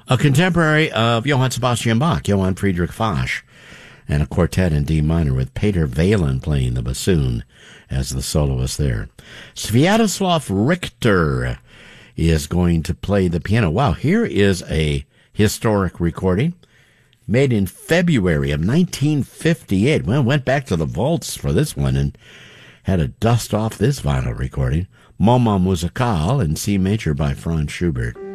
a contemporary of Johann Sebastian Bach, Johann Friedrich Foch, and a quartet in D minor with Peter Whalen playing the bassoon as the soloist there. Sviatoslav Richter is going to play the piano. Wow, here is a historic recording made in February of 1958. Well, went back to the vaults for this one and had to dust off this vinyl recording. Moment Musical in C major by Franz Schubert.